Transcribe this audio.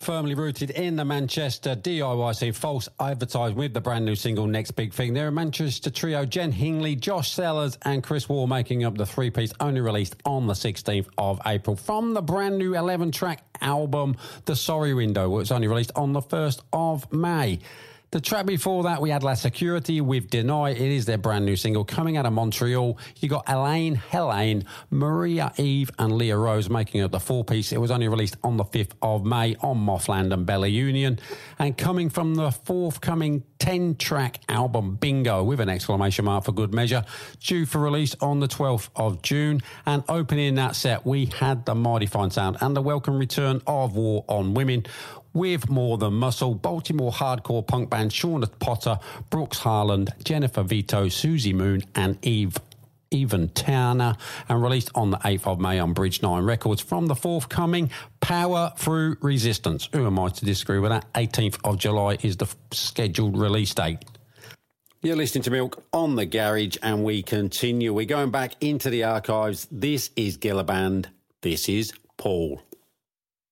Firmly rooted in the Manchester DIY scene, False advertised with the brand new single Next Big Thing. They're a Manchester trio, Jen Hingley, Josh Sellers and Chris Wall, making up the three-piece, only released on the 16th of April. From the brand new 11-track album, The Sorry Window, which was only released on the 1st of May. The track before that, we had La Security with Deny. It is their brand new single coming out of Montreal. You got Elaine, Helene, Maria Eve and Leah Rose making up the four-piece. It was only released on the 5th of May on Mothland and Bella Union. And coming from the forthcoming 10-track album Bingo, with an exclamation mark for good measure, due for release on the 12th of June. And opening that set, we had the Mighty Fine Sound and the welcome return of War on Women, with More Than Muscle, Baltimore hardcore punk band Shauna Potter, Brooks Harland, Jennifer Vito, Susie Moon and Evan Turner, and released on the 8th of May on Bridge 9 Records. From the forthcoming Power Through Resistance, who am I to disagree with that? 18th of July is the scheduled release date. You're listening to Milk on the Garage, and we continue. We're going back into the archives. This is Gilla Band. This is Paul.